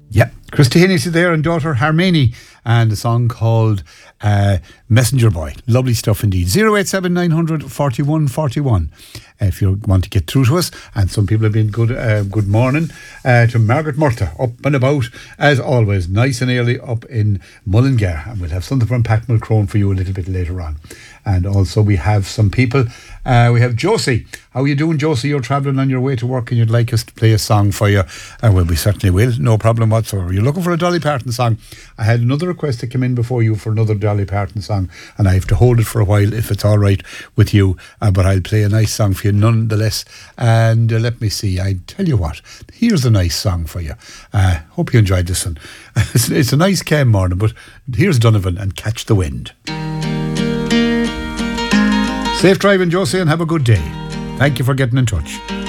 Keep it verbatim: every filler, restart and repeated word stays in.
Yeah, Christy Hennessy there and daughter Harmony, and a song called uh, Messenger Boy. Lovely stuff indeed. zero eight seven nine hundred forty-one forty-one if you want to get through to us. And some people have been good uh, good morning uh, to Margaret Murtagh, up and about as always, nice and early up in Mullingar, and we'll have something from Pat Mulcrone for you a little bit later on. And also we have some people, uh, we have Josie. How are you doing, Josie? You're travelling on your way to work and you'd like us to play a song for you. Uh, well, we certainly will, no problem whatsoever. You're looking for a Dolly Parton song. I had another request to come in before you for another Dolly Parton song, and I have to hold it for a while if it's all right with you, uh, but I'll play a nice song for you nonetheless. And uh, let me see, I tell you what, here's a nice song for you. Uh, hope you enjoyed this one. it's, it's a nice calm morning, but here's Donovan and Catch the Wind. Safe driving, Josie, and have a good day. Thank you for getting in touch.